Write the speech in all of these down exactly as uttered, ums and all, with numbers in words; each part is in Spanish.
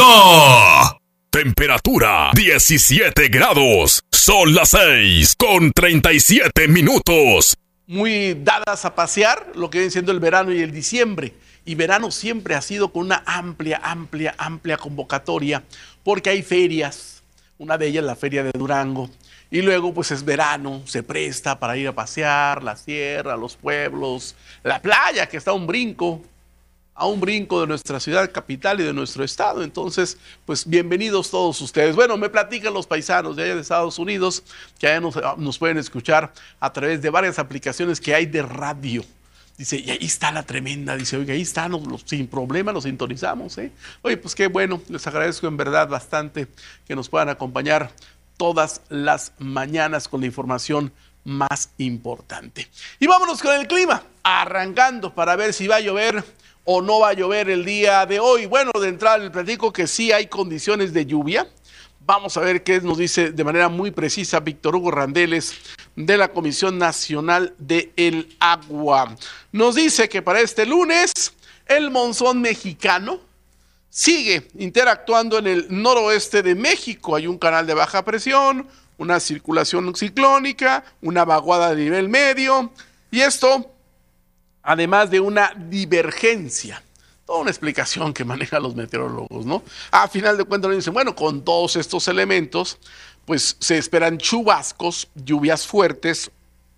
clima. Temperatura diecisiete grados. Son las seis con treinta y siete minutos. Muy dadas a pasear lo que viene siendo el verano y el diciembre. Y verano siempre ha sido con una amplia, amplia, amplia convocatoria, porque hay ferias. Una de ellas la Feria de Durango. Y luego pues es verano, se presta para ir a pasear, la sierra, los pueblos, la playa, que está a un brinco, a un brinco de nuestra ciudad capital y de nuestro estado. Entonces, pues bienvenidos todos ustedes. Bueno, me platican los paisanos de allá de Estados Unidos, que allá nos, nos pueden escuchar a través de varias aplicaciones que hay de radio. Dice, y ahí está la tremenda, dice, oiga, ahí está, nos, los, sin problema nos sintonizamos, ¿eh? Oye, pues qué bueno, les agradezco en verdad bastante que nos puedan acompañar todas las mañanas con la información más importante. Y vámonos con el clima, arrancando para ver si va a llover o no va a llover el día de hoy. Bueno, de entrada les platico que sí hay condiciones de lluvia. Vamos a ver qué nos dice de manera muy precisa Víctor Hugo Randeles de la Comisión Nacional del Agua. Nos dice que para este lunes el monzón mexicano sigue interactuando en el noroeste de México. Hay un canal de baja presión, una circulación ciclónica, una vaguada de nivel medio, y esto además de una divergencia. Toda una explicación que manejan los meteorólogos, ¿no? A final de cuentas dicen, bueno, con todos estos elementos, pues se esperan chubascos, lluvias fuertes,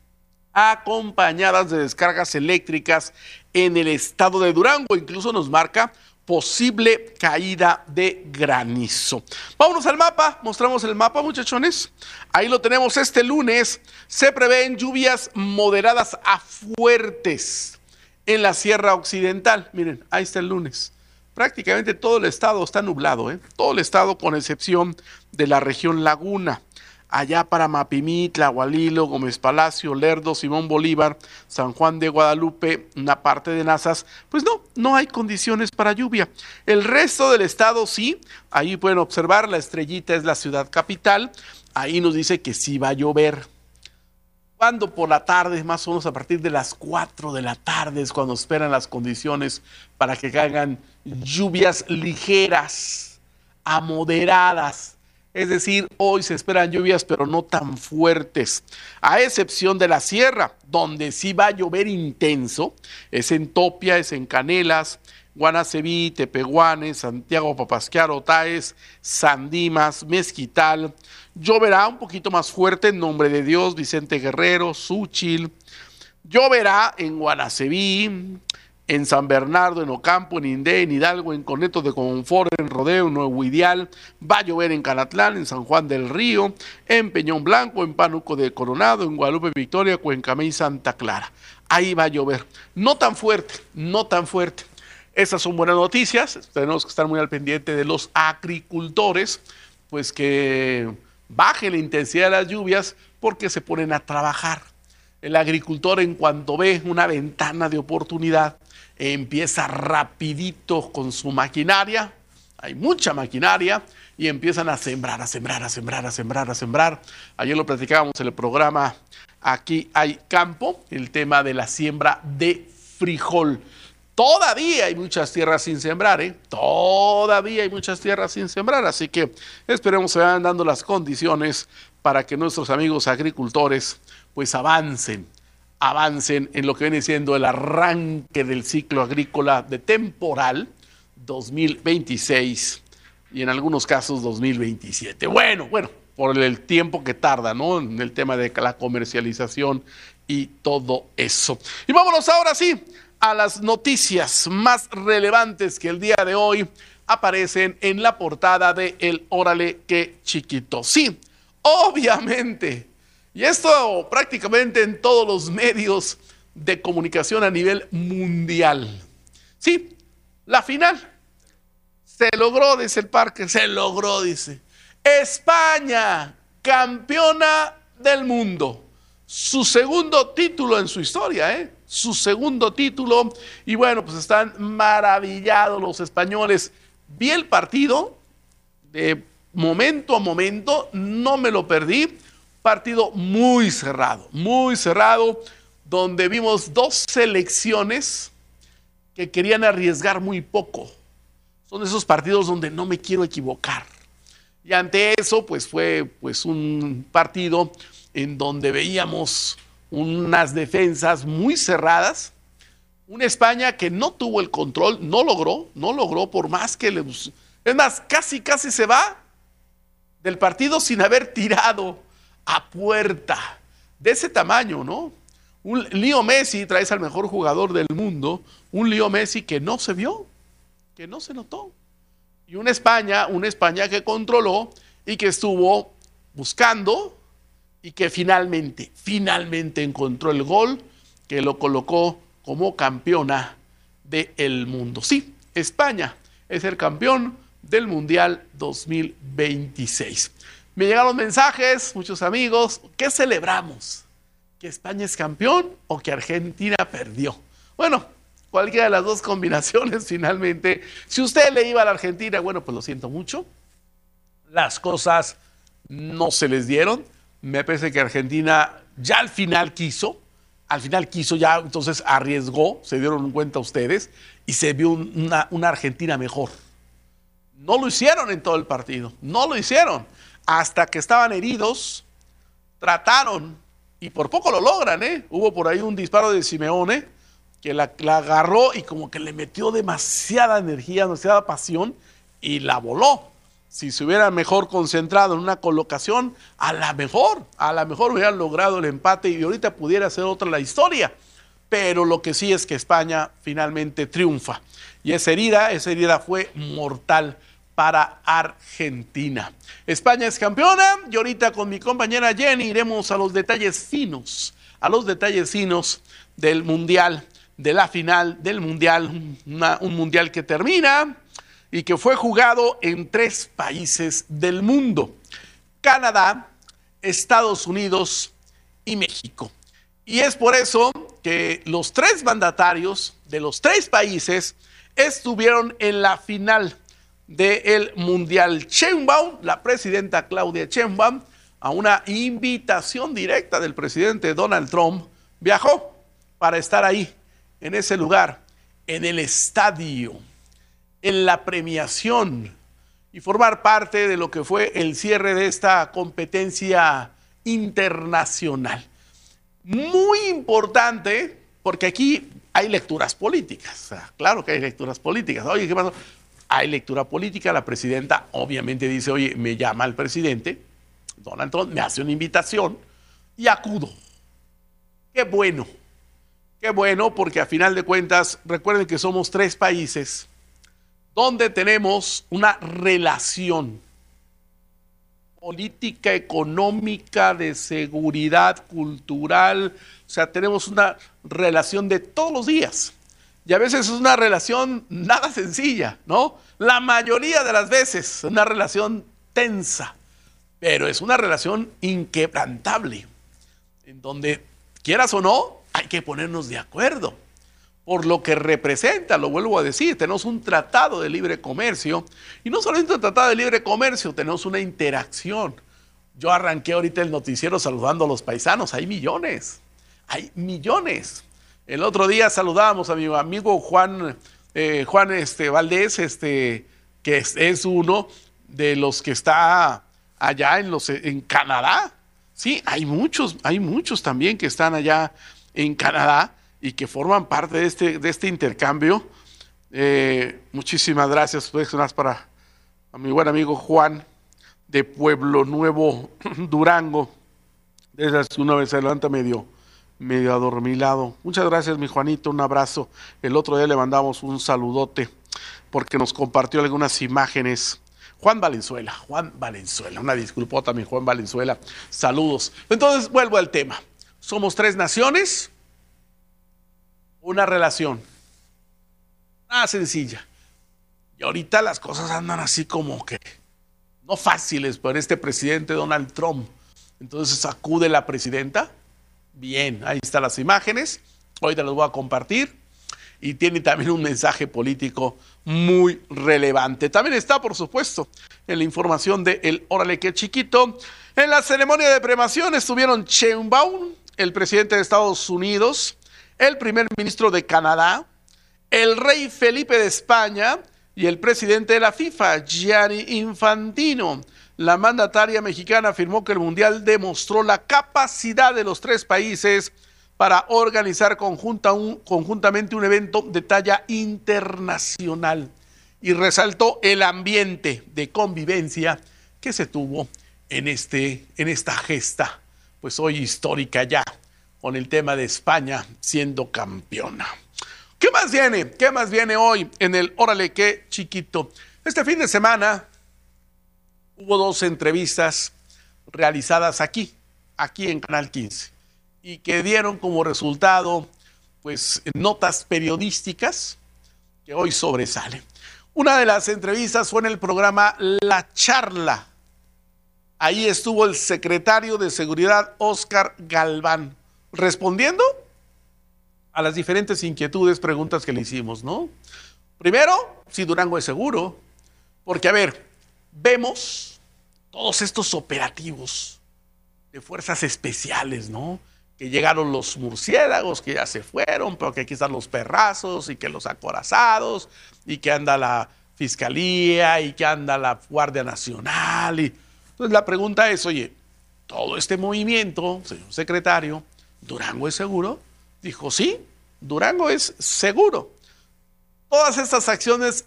acompañadas de descargas eléctricas en el estado de Durango. Incluso nos marca posible caída de granizo. Vámonos al mapa, mostramos el mapa, muchachones. Ahí lo tenemos, este lunes se prevén lluvias moderadas a fuertes en la Sierra Occidental. Miren, ahí está el lunes. Prácticamente todo el estado está nublado, ¿eh? Todo el estado con excepción de la región Laguna. Allá para Mapimitla, Agualilo, Gómez Palacio, Lerdo, Simón Bolívar, San Juan de Guadalupe, una parte de Nazas, pues no, no hay condiciones para lluvia. El resto del estado sí, ahí pueden observar, la estrellita es la ciudad capital, ahí nos dice que sí va a llover. Cuando por la tarde, más o menos a partir de las cuatro de la tarde, es cuando esperan las condiciones para que caigan lluvias ligeras a moderadas. Es decir, hoy se esperan lluvias, pero no tan fuertes, a excepción de la sierra, donde sí va a llover intenso. Es en Topia, es en Canelas, Guanaceví, Tepehuanes, Santiago Papasquiaro, Taes, San Dimas, Mezquital. Lloverá un poquito más fuerte en Nombre de Dios, Vicente Guerrero, Xúchil. Lloverá en Guanaceví, en San Bernardo, en Ocampo, en Indé, en Hidalgo, en Corneto de Confort, en Rodeo, en Nuevo Ideal. Va a llover en Canatlán, en San Juan del Río, en Peñón Blanco, en Pánuco de Coronado, en Guadalupe Victoria, Cuencamé y Santa Clara. Ahí va a llover. No tan fuerte, no tan fuerte. Esas son buenas noticias. Tenemos que estar muy al pendiente de los agricultores, pues que baje la intensidad de las lluvias porque se ponen a trabajar. El agricultor, en cuanto ve una ventana de oportunidad, empieza rapidito con su maquinaria. Hay mucha maquinaria y empiezan a sembrar, a sembrar, a sembrar, a sembrar, a sembrar. Ayer lo platicábamos en el programa Aquí hay campo, el tema de la siembra de frijol. Todavía hay muchas tierras sin sembrar, ¿eh? Todavía hay muchas tierras sin sembrar, así que esperemos se vayan dando las condiciones para que nuestros amigos agricultores pues avancen, avancen en lo que viene siendo el arranque del ciclo agrícola de temporal dos mil veintiséis y en algunos casos dos mil veintisiete. Bueno, bueno, por el tiempo que tarda, ¿no? En el tema de la comercialización y todo eso. Y vámonos ahora sí a las noticias más relevantes que el día de hoy aparecen en la portada de El Órale Qué Chiquito. Sí, obviamente, y esto prácticamente en todos los medios de comunicación a nivel mundial. Sí, la final se logró, dice el Parque, se logró, dice. España, campeona del mundo. Su segundo título en su historia, ¿eh? Su segundo título. Y bueno, pues están maravillados los españoles. Vi el partido de momento a momento, no me lo perdí. Partido muy cerrado, muy cerrado, donde vimos dos selecciones que querían arriesgar muy poco. Son esos partidos donde no me quiero equivocar. Y ante eso, pues fue pues, un partido en donde veíamos unas defensas muy cerradas. Una España que no tuvo el control, no logró, no logró por más que le... Es más, casi, casi se va del partido sin haber tirado a puerta. De ese tamaño, ¿no? Un Leo Messi, traes al mejor jugador del mundo, un Leo Messi que no se vio, que no se notó. Y una España, una España que controló y que estuvo buscando y que finalmente, finalmente encontró el gol que lo colocó como campeona del mundo. Sí, España es el campeón del Mundial dos mil veintiséis. Me llegaron mensajes, muchos amigos, ¿qué celebramos? ¿Que España es campeón o que Argentina perdió? Bueno, cualquiera de las dos combinaciones finalmente. Si usted le iba a la Argentina, bueno, pues lo siento mucho. Las cosas no se les dieron. Me parece que Argentina ya al final quiso, al final quiso ya, entonces arriesgó, se dieron cuenta ustedes, y se vio una, una Argentina mejor. No lo hicieron en todo el partido, no lo hicieron. Hasta que estaban heridos, trataron, y por poco lo logran, ¿eh? Hubo por ahí un disparo de Simeone, que la, la agarró y como que le metió demasiada energía, demasiada pasión, y la voló. Si se hubiera mejor concentrado en una colocación, a la mejor, a la mejor hubieran logrado el empate y ahorita pudiera ser otra la historia. Pero lo que sí es que España finalmente triunfa. Y esa herida, esa herida fue mortal para Argentina. España es campeona y ahorita con mi compañera Jenny iremos a los detalles finos, a los detalles finos del Mundial, de la final del Mundial, una, un Mundial que termina y que fue jugado en tres países del mundo: Canadá, Estados Unidos y México. Y es por eso que los tres mandatarios de los tres países estuvieron en la final del Mundial. Sheinbaum, la presidenta Claudia Sheinbaum, a una invitación directa del presidente Donald Trump, viajó para estar ahí, en ese lugar, en el estadio, en la premiación y formar parte de lo que fue el cierre de esta competencia internacional. Muy importante, porque aquí hay lecturas políticas. O sea, claro que hay lecturas políticas. Oye, ¿qué pasó? Hay lectura política. La presidenta obviamente dice, oye, me llama el presidente Donald Trump, me hace una invitación y acudo. Qué bueno, qué bueno, porque a final de cuentas, recuerden que somos tres países donde tenemos una relación política, económica, de seguridad, cultural. O sea, tenemos una relación de todos los días. Y a veces es una relación nada sencilla, ¿no? La mayoría de las veces, una relación tensa. Pero es una relación inquebrantable, en donde, quieras o no, hay que ponernos de acuerdo. Por lo que representa, lo vuelvo a decir, tenemos un tratado de libre comercio, y no solamente un tratado de libre comercio, tenemos una interacción. Yo arranqué ahorita el noticiero saludando a los paisanos, hay millones, hay millones. El otro día saludábamos a mi amigo Juan, eh, Juan este, Valdés, este, que es, es uno de los que está allá en, los, en Canadá. Sí, hay muchos, hay muchos también que están allá en Canadá y que forman parte de este, de este intercambio. Eh, muchísimas gracias, pues, para a mi buen amigo Juan de Pueblo Nuevo, Durango. Desde su Nueva Zelanda medio, medio adormilado. Muchas gracias, mi Juanito, un abrazo. El otro día le mandamos un saludote porque nos compartió algunas imágenes. Juan Valenzuela, Juan Valenzuela, una disculpota, mi Juan Valenzuela. Saludos. Entonces, vuelvo al tema. Somos tres naciones, una relación, nada sencilla. Y ahorita las cosas andan así como que no fáciles para este presidente Donald Trump. Entonces acude la presidenta. Bien, ahí están las imágenes. Ahorita las voy a compartir. Y tiene también un mensaje político muy relevante. También está, por supuesto, en la información de El Órale Qué Chiquito. En la ceremonia de premiación estuvieron Sheinbaum, el presidente de Estados Unidos, el primer ministro de Canadá, el rey Felipe de España y el presidente de la FIFA, Gianni Infantino. La mandataria mexicana afirmó que el Mundial demostró la capacidad de los tres países para organizar conjunta un, conjuntamente un evento de talla internacional y resaltó el ambiente de convivencia que se tuvo en, este, en esta gesta, pues hoy histórica ya, con el tema de España siendo campeona. ¿Qué más viene? ¿Qué más viene hoy en el Órale Qué Chiquito? Este fin de semana hubo dos entrevistas realizadas aquí, aquí en Canal quince, y que dieron como resultado, pues, notas periodísticas que hoy sobresalen. Una de las entrevistas fue en el programa La Charla. Ahí estuvo el secretario de Seguridad, Óscar Galván, respondiendo a las diferentes inquietudes, preguntas que le hicimos, ¿no? Primero, si Durango es seguro, porque, a ver, vemos todos estos operativos de fuerzas especiales, ¿no? Que llegaron los murciélagos, que ya se fueron, pero que aquí están los perrazos y que los acorazados y que anda la Fiscalía y que anda la Guardia Nacional. Y entonces la pregunta es, oye, todo este movimiento, señor secretario, ¿Durango es seguro? Dijo, sí, Durango es seguro. Todas estas acciones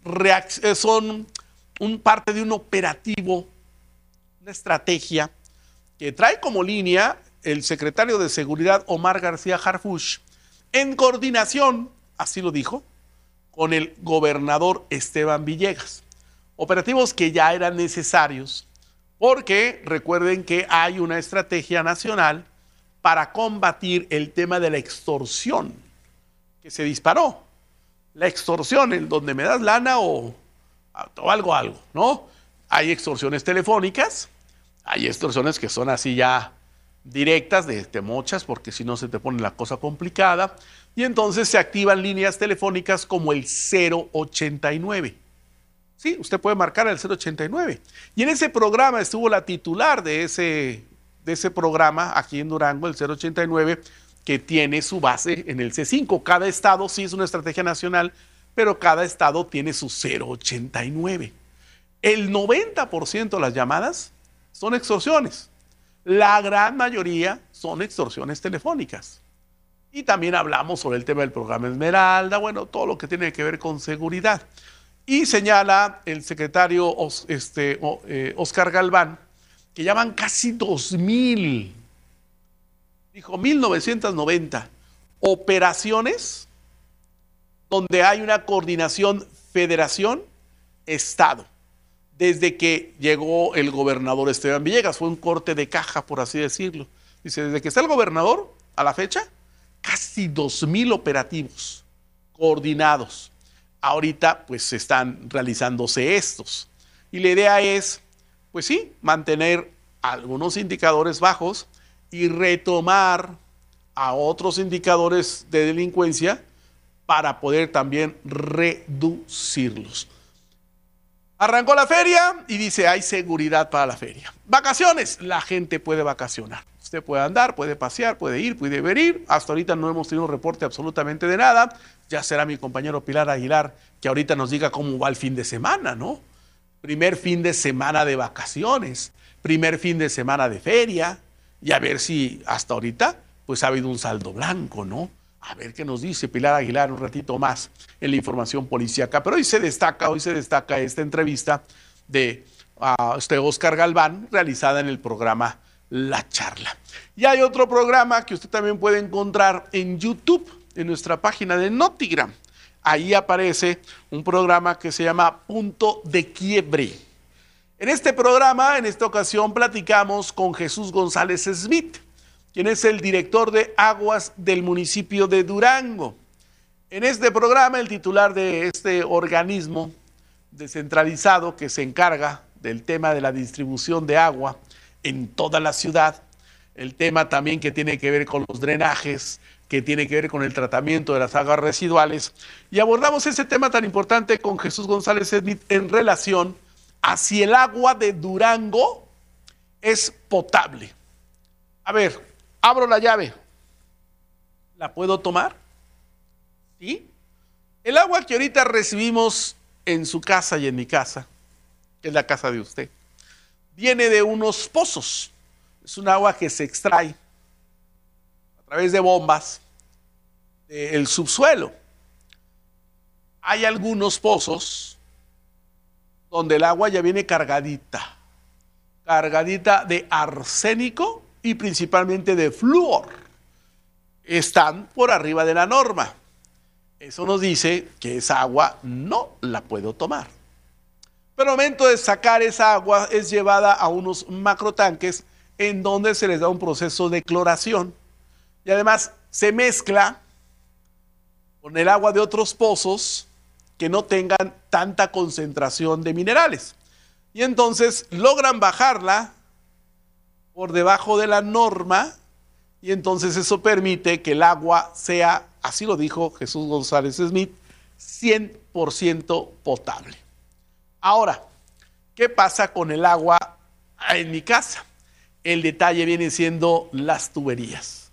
son un parte de un operativo, una estrategia que trae como línea el secretario de Seguridad, Omar García Harfuch, en coordinación, así lo dijo, con el gobernador Esteban Villegas. Operativos que ya eran necesarios, porque recuerden que hay una estrategia nacional para combatir el tema de la extorsión, que se disparó. La extorsión, en donde me das lana o, o algo, algo, ¿no? Hay extorsiones telefónicas, hay extorsiones que son así ya directas, de te mochas, porque si no se te pone la cosa complicada, y entonces se activan líneas telefónicas como el cero ochenta y nueve. Sí, usted puede marcar el cero ochenta y nueve. Y en ese programa estuvo la titular de ese, de ese programa, aquí en Durango, el cero ochenta y nueve, que tiene su base en el C cinco. Cada estado sí es una estrategia nacional, pero cada estado tiene su cero ochenta y nueve. El noventa por ciento de las llamadas son extorsiones. La gran mayoría son extorsiones telefónicas. Y también hablamos sobre el tema del programa Esmeralda, bueno, todo lo que tiene que ver con seguridad. Y señala el secretario este, Óscar Galván que ya van casi dos mil, dijo mil novecientos noventa, operaciones donde hay una coordinación federación-estado. Desde que llegó el gobernador Esteban Villegas, fue un corte de caja, por así decirlo. Dice, desde que está el gobernador, a la fecha, casi dos mil operativos coordinados. Ahorita, pues, están realizándose estos. Y la idea es, pues sí, mantener algunos indicadores bajos y retomar a otros indicadores de delincuencia para poder también reducirlos. Arrancó la feria y dice, hay seguridad para la feria. Vacaciones, la gente puede vacacionar. Usted puede andar, puede pasear, puede ir, puede venir. Hasta ahorita no hemos tenido reporte absolutamente de nada. Ya será mi compañero Pilar Aguilar que ahorita nos diga cómo va el fin de semana, ¿no? Primer fin de semana de vacaciones, primer fin de semana de feria, y a ver si hasta ahorita pues ha habido un saldo blanco, ¿no? A ver qué nos dice Pilar Aguilar un ratito más en la información policíaca. Pero hoy se destaca, hoy se destaca esta entrevista de uh, este Óscar Galván, realizada en el programa La Charla. Y hay otro programa que usted también puede encontrar en YouTube, en nuestra página de Notigram. Ahí aparece un programa que se llama Punto de Quiebre. En este programa, en esta ocasión, platicamos con Jesús González Smith, quien es el director de aguas del municipio de Durango. En este programa, el titular de este organismo descentralizado que se encarga del tema de la distribución de agua en toda la ciudad, el tema también que tiene que ver con los drenajes, que tiene que ver con el tratamiento de las aguas residuales, y abordamos ese tema tan importante con Jesús González Smith en relación a si el agua de Durango es potable. A ver, abro la llave. ¿La puedo tomar? ¿Sí? El agua que ahorita recibimos en su casa y en mi casa, que es la casa de usted, viene de unos pozos. Es un agua que se extrae a través de bombas del subsuelo. Hay algunos pozos donde el agua ya viene cargadita, cargadita de arsénico y principalmente de flúor. Están por arriba de la norma. Eso nos dice que esa agua no la puedo tomar. Pero al momento de sacar esa agua es llevada a unos macrotanques en donde se les da un proceso de cloración y además se mezcla con el agua de otros pozos que no tengan tanta concentración de minerales. Y entonces logran bajarla por debajo de la norma y entonces eso permite que el agua sea, así lo dijo Jesús González Smith, cien por ciento potable. Ahora, ¿qué pasa con el agua en mi casa? El detalle viene siendo las tuberías.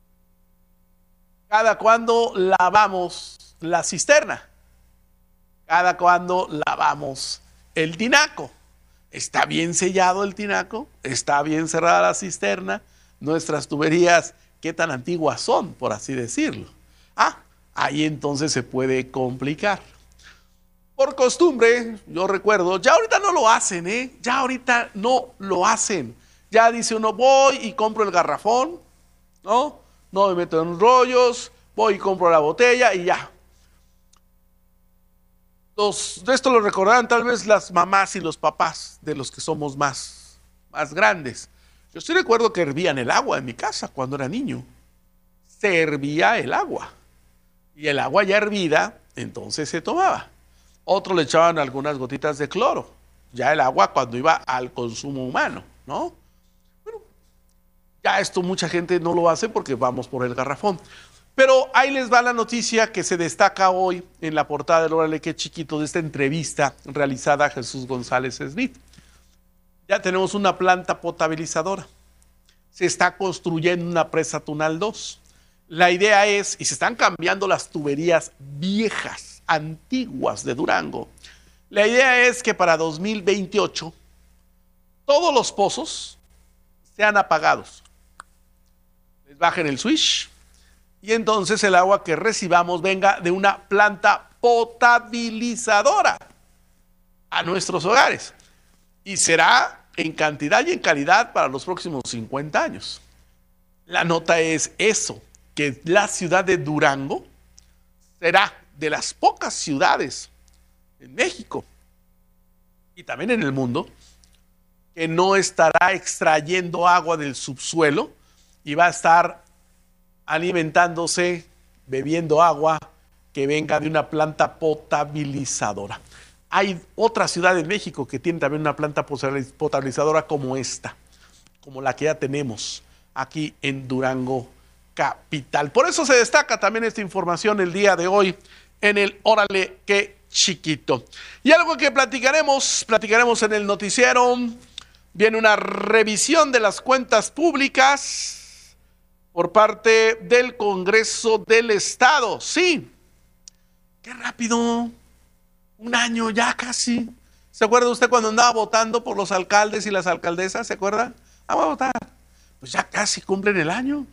Cada cuando lavamos la cisterna, cada cuando lavamos el tinaco. ¿Está bien sellado el tinaco? ¿Está bien cerrada la cisterna? Nuestras tuberías, ¿qué tan antiguas son, por así decirlo? Ah, ahí entonces se puede complicar. Por costumbre, yo recuerdo, ya ahorita no lo hacen, ¿eh? Ya ahorita no lo hacen. Ya dice uno, voy y compro el garrafón, ¿no? No me meto en rollos, voy y compro la botella y ya. Los, de esto lo recordarán tal vez las mamás y los papás de los que somos más, más grandes. Yo sí recuerdo que hervían el agua en mi casa cuando era niño. Se hervía el agua. Y el agua ya hervida, entonces se tomaba. Otros le echaban algunas gotitas de cloro. Ya el agua cuando iba al consumo humano, ¿no? Bueno, ya esto mucha gente no lo hace porque vamos por el garrafón. Pero ahí les va la noticia que se destaca hoy en la portada del Órale Qué Chiquito de esta entrevista realizada a Jesús González Smith. Ya tenemos una planta potabilizadora. Se está construyendo una presa Tunal dos. La idea es, y se están cambiando las tuberías viejas, antiguas de Durango. La idea es que para dos mil veintiocho todos los pozos sean apagados. Les bajen el switch. Y entonces el agua que recibamos venga de una planta potabilizadora a nuestros hogares. Y será en cantidad y en calidad para los próximos cincuenta años. La nota es eso, que la ciudad de Durango será de las pocas ciudades en México y también en el mundo que no estará extrayendo agua del subsuelo y va a estar alimentándose, bebiendo agua que venga de una planta potabilizadora. Hay otra ciudad en México que tiene también una planta potabilizadora como esta, como la que ya tenemos aquí en Durango capital. Por eso se destaca también esta información el día de hoy en el Órale Qué Chiquito. Y algo que platicaremos, platicaremos en el noticiero, viene una revisión de las cuentas públicas por parte del Congreso del Estado. Sí, qué rápido, un año ya casi. ¿Se acuerda usted cuando andaba votando por los alcaldes y las alcaldesas? ¿Se acuerda? Vamos a votar. Pues ya casi cumplen el año.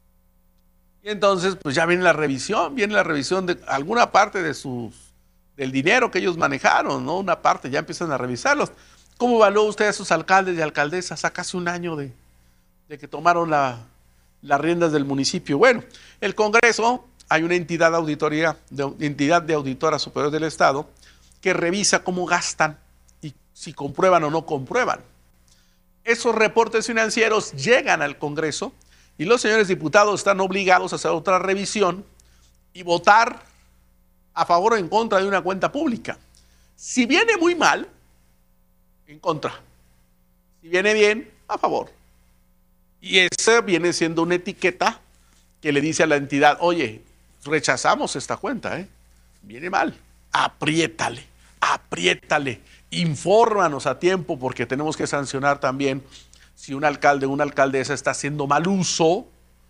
Y entonces, pues ya viene la revisión, viene la revisión de alguna parte de sus, del dinero que ellos manejaron, ¿no? Una parte, ya empiezan a revisarlos. ¿Cómo evaluó usted a sus alcaldes y alcaldesas a casi un año de, de que tomaron la, las riendas del municipio? Bueno, el Congreso, hay una entidad de auditoría, de, entidad de auditora superior del Estado, que revisa cómo gastan y si comprueban o no comprueban. Esos reportes financieros llegan al Congreso y los señores diputados están obligados a hacer otra revisión y votar a favor o en contra de una cuenta pública. Si viene muy mal, en contra. Si viene bien, a favor. Y esa viene siendo una etiqueta que le dice a la entidad, oye, rechazamos esta cuenta, ¿eh? Viene mal, apriétale, apriétale, infórmanos a tiempo porque tenemos que sancionar también si un alcalde o una alcaldesa está haciendo mal uso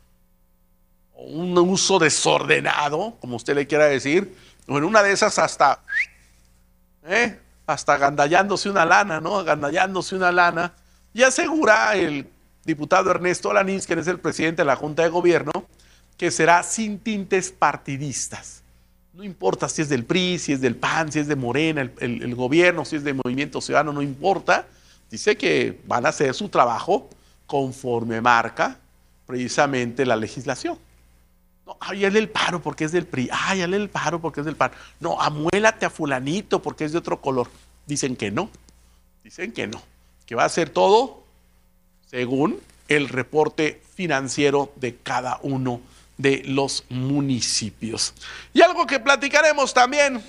o un uso desordenado, como usted le quiera decir, o en una de esas hasta ¿eh? Hasta agandallándose una lana, ¿no? Agandallándose una lana. Y asegura el diputado Ernesto Alanís, quien es el presidente de la Junta de Gobierno, que será sin tintes partidistas. No importa si es del P R I, si es del P A N, si es de Morena, el, el, el gobierno, si es de Movimiento Ciudadano, no importa. Dice que van a hacer su trabajo conforme marca precisamente la legislación. No, ay, hazle el paro porque es del P R I. Ay, hazle el paro porque es del P A N. No, amuélate a fulanito porque es de otro color. Dicen que no. Dicen que no. Que va a ser todo según el reporte financiero de cada uno de los municipios. Y algo que platicaremos también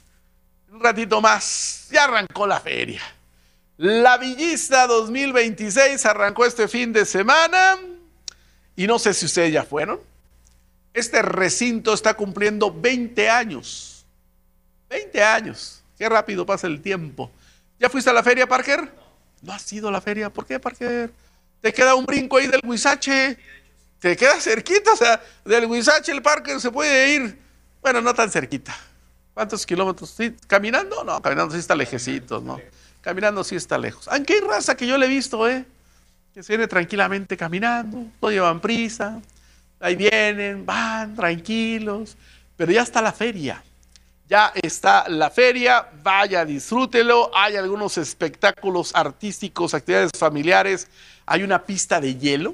un ratito más. Ya arrancó la feria. La Villista dos mil veintiséis arrancó este fin de semana y no sé si ustedes ya fueron. Este recinto está cumpliendo veinte años. veinte años. Qué rápido pasa el tiempo. ¿Ya fuiste a la feria, Parker? No has ido a la feria. ¿Por qué, Parker? Te queda un brinco ahí del Huizache. Te queda cerquita, o sea, del Huizache el Parker se puede ir. Bueno, no tan cerquita. ¿Cuántos kilómetros? ¿Sí? ¿Caminando? No, caminando sí está lejecitos, ¿no? Caminando sí está lejos. Aunque hay raza que yo le he visto, ¿eh? Que se viene tranquilamente caminando, no llevan prisa. Ahí vienen, van tranquilos. Pero ya está la feria. Ya está la feria, vaya, disfrútelo. Hay algunos espectáculos artísticos, actividades familiares. Hay una pista de hielo.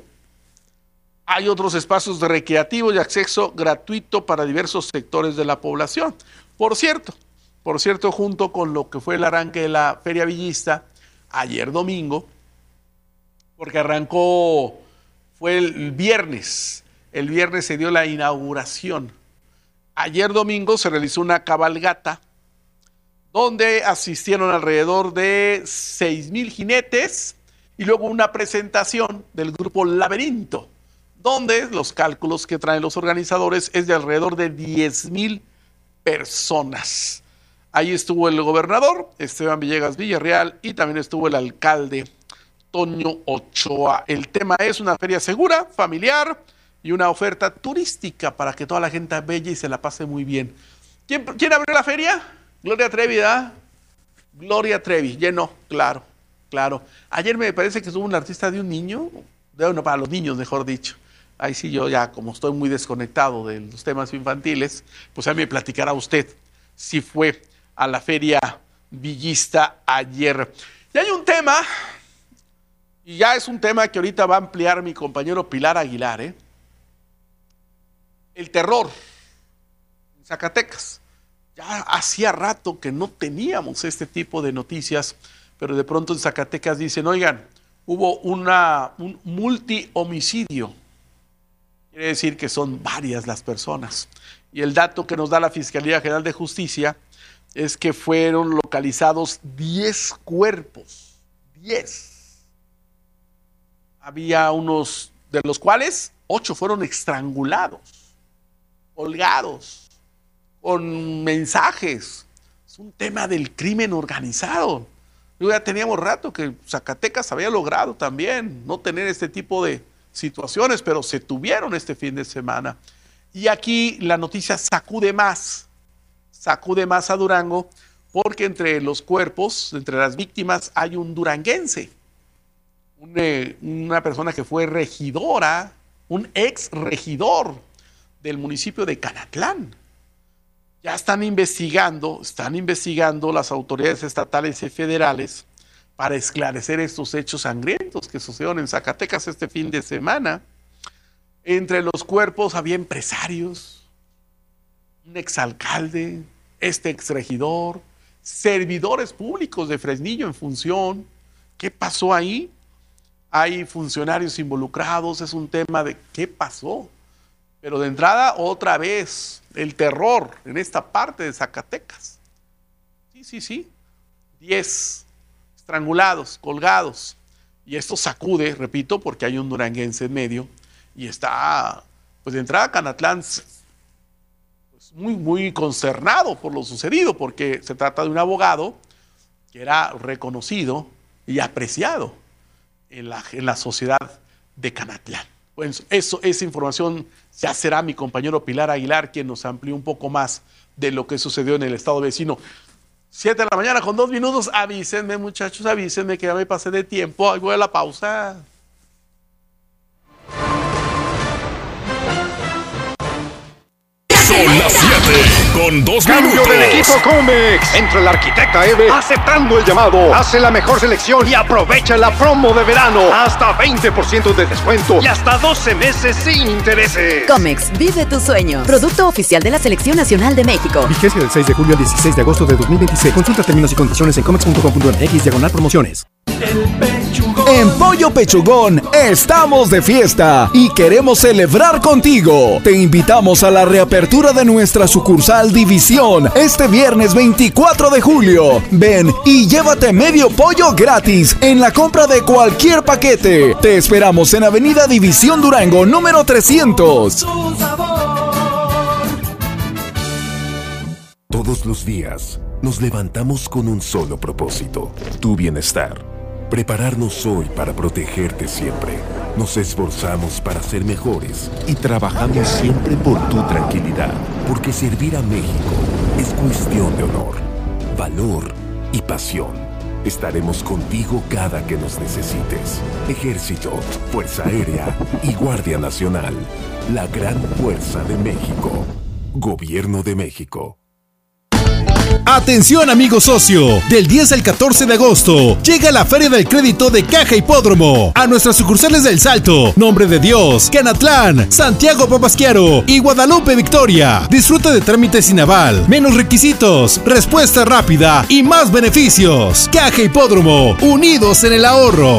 Hay otros espacios recreativos y acceso gratuito para diversos sectores de la población. Por cierto, por cierto, junto con lo que fue el arranque de la Feria Villista, ayer domingo, porque arrancó, fue el viernes. El viernes se dio la inauguración. Ayer domingo se realizó una cabalgata donde asistieron alrededor de seis mil jinetes y luego una presentación del grupo Laberinto, donde los cálculos que traen los organizadores es de alrededor de diez mil personas. Ahí estuvo el gobernador Esteban Villegas Villarreal y también estuvo el alcalde Toño Ochoa. El tema es una feria segura, familiar y una oferta turística para que toda la gente vaya y se la pase muy bien. ¿Quién, quién abrió la feria? Gloria Trevi, ¿verdad? Gloria Trevi, llenó, claro, claro. Ayer me parece que estuvo un artista de un niño, de, bueno, para los niños, mejor dicho. Ahí sí yo ya, como estoy muy desconectado de los temas infantiles, pues ahí me platicará usted si fue a la feria villista ayer. Y hay un tema, y ya es un tema que ahorita va a ampliar mi compañero Pilar Aguilar, ¿eh? El terror en Zacatecas. Ya hacía rato que no teníamos este tipo de noticias, pero de pronto en Zacatecas dicen, oigan, hubo una, un multihomicidio. Quiere decir que son varias las personas. Y el dato que nos da la Fiscalía General de Justicia es que fueron localizados diez cuerpos. diez. Había unos, de los cuales ocho fueron estrangulados, colgados, con mensajes. Es un tema del crimen organizado. Ya teníamos rato que Zacatecas había logrado también no tener este tipo de situaciones, pero se tuvieron este fin de semana. Y aquí la noticia sacude más, sacude más a Durango, porque entre los cuerpos, entre las víctimas, hay un duranguense, un, eh, una persona que fue regidora, un ex regidor del municipio de Canatlán. Ya están investigando, están investigando las autoridades estatales y federales para esclarecer estos hechos sangrientos que sucedieron en Zacatecas este fin de semana. Entre los cuerpos había empresarios, un exalcalde, este exregidor, servidores públicos de Fresnillo en función. ¿Qué pasó ahí? Hay funcionarios involucrados, es un tema de qué pasó. Pero de entrada, otra vez, el terror en esta parte de Zacatecas. Sí, sí, sí. Diez estrangulados, colgados. Y esto sacude, repito, porque hay un duranguense en medio. Y está, pues de entrada, Canatlán pues, muy, muy consternado por lo sucedido, porque se trata de un abogado que era reconocido y apreciado en la, en la sociedad de Canatlán. Pues eso, esa información ya será mi compañero Pilar Aguilar quien nos amplíe un poco más de lo que sucedió en el estado vecino. siete de la mañana con dos minutos. Avísenme, muchachos, avísenme que ya me pasé de tiempo. Ahí voy a la pausa. Son las siete con dos Cambio minutos. del equipo Comex. Entra el arquitecta Eve aceptando el llamado. Hace la mejor selección y aprovecha la promo de verano. Hasta veinte por ciento de descuento y hasta doce meses sin intereses. Comex, vive tu sueño. Producto oficial de la Selección Nacional de México. Vigencia del seis de julio al dieciséis de agosto de dos mil veintiséis. Consulta términos y condiciones en comex punto com punto m x diagonal promociones. En Pollo Pechugón estamos de fiesta y queremos celebrar contigo. Te invitamos a la reapertura de nuestra sucursal División este viernes veinticuatro de julio. Ven y llévate medio pollo gratis en la compra de cualquier paquete. Te esperamos en Avenida División Durango, número trescientos. Todos los días nos levantamos con un solo propósito, tu bienestar. Prepararnos hoy para protegerte siempre. Nos esforzamos para ser mejores y trabajamos siempre por tu tranquilidad. Porque servir a México es cuestión de honor, valor y pasión. Estaremos contigo cada que nos necesites. Ejército, Fuerza Aérea y Guardia Nacional. La gran fuerza de México. Gobierno de México. Atención amigo socio, del diez al catorce de agosto llega la Feria del Crédito de Caja Hipódromo a nuestras sucursales del Salto, Nombre de Dios, Canatlán, Santiago Papasquiaro y Guadalupe Victoria. Disfruta de trámites sin aval, menos requisitos, respuesta rápida y más beneficios. Caja Hipódromo, unidos en el ahorro.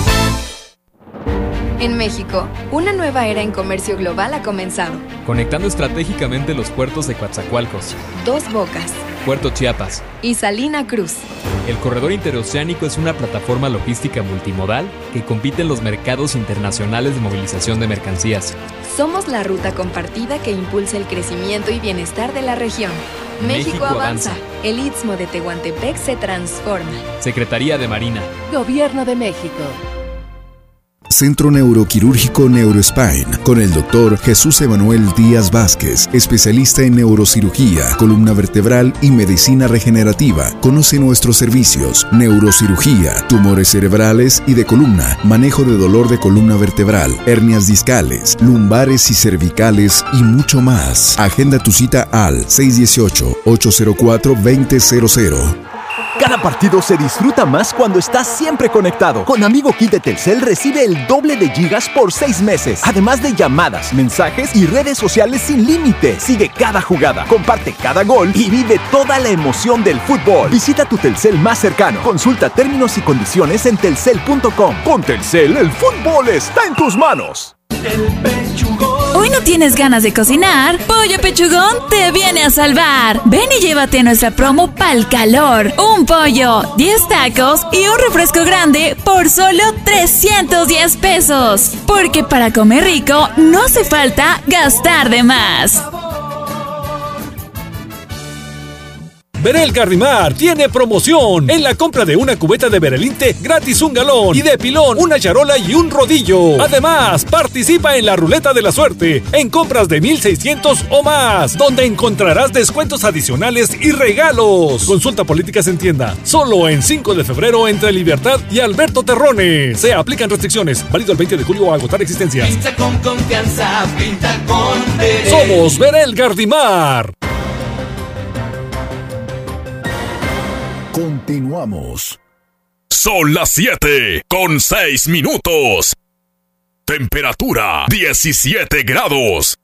En México, una nueva era en comercio global ha comenzado. Conectando estratégicamente los puertos de Coatzacoalcos, Dos Bocas, Puerto Chiapas y Salina Cruz. El corredor interoceánico es una plataforma logística multimodal que compite en los mercados internacionales de movilización de mercancías. Somos la ruta compartida que impulsa el crecimiento y bienestar de la región. México, México avanza. avanza. El Istmo de Tehuantepec se transforma. Secretaría de Marina. Gobierno de México. Centro Neuroquirúrgico Neurospine, con el doctor Jesús Emanuel Díaz Vázquez, especialista en neurocirugía, columna vertebral y medicina regenerativa. Conoce nuestros servicios: neurocirugía, tumores cerebrales y de columna, manejo de dolor de columna vertebral, hernias discales, lumbares y cervicales y mucho más. Agenda tu cita al seis uno ocho, ocho cero cuatro, dos cero cero cero. Cada partido se disfruta más cuando estás siempre conectado. Con Amigo Kit de Telcel recibe el doble de gigas por seis meses. Además de llamadas, mensajes y redes sociales sin límite. Sigue cada jugada, comparte cada gol y vive toda la emoción del fútbol. Visita tu Telcel más cercano. Consulta términos y condiciones en telcel punto com. Con Telcel, el fútbol está en tus manos. El Pechugón. ¿Hoy no tienes ganas de cocinar? Pollo Pechugón te viene a salvar. Ven y llévate nuestra promo pa'l calor. Un pollo, diez tacos y un refresco grande por solo trescientos diez pesos. Porque para comer rico no hace falta gastar de más. Berel Garrimar tiene promoción. En la compra de una cubeta de Berelinte, gratis un galón. Y de pilón, una charola y un rodillo. Además, participa en la ruleta de la suerte en compras de mil seiscientos o más, donde encontrarás descuentos adicionales y regalos. Consulta políticas en tienda. Solo en cinco de febrero entre Libertad y Alberto Terrones. Se aplican restricciones. Válido el veinte de julio a agotar existencias. Pinta con confianza, pinta con Berel. Somos Berel Gardimar. Continuamos. Son las siete con seis minutos. Temperatura diecisiete grados.